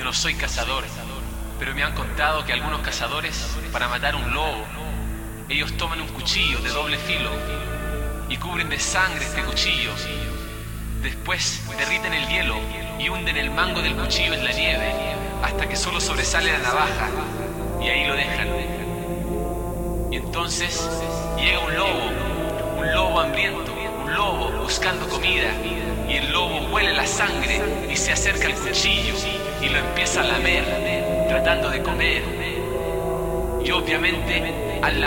no soy cazador, pero me han contado que algunos cazadores, para matar un lobo, ellos toman un cuchillo de doble filo y cubren de sangre este cuchillo. Después derriten el hielo y hunden el mango del cuchillo en la nieve hasta que solo sobresale la navaja, y ahí lo dejan. Y entonces llega un lobo hambriento, un lobo buscando comida, y el lobo huele la sangre y se acerca al cuchillo y lo empieza a lamer, tratando de comer. Y obviamente al